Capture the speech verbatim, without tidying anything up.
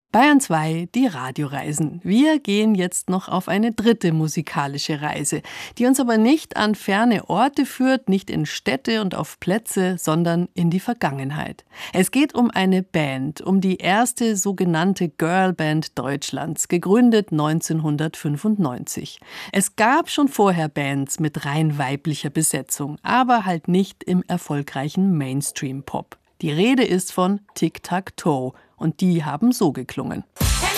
Bayern zwei, die Radioreisen. Wir gehen jetzt noch auf eine dritte musikalische Reise, die uns aber nicht an ferne Orte führt, nicht in Städte und auf Plätze, sondern in die Vergangenheit. Es geht um eine Band, um die erste sogenannte Girlband Deutschlands, gegründet neunzehnhundertfünfundneunzig. Es gab schon vorher Bands mit rein weiblicher Besetzung, aber halt nicht im erfolgreichen Mainstream-Pop. Die Rede ist von Tic Tac Toe. Und die haben so geklungen.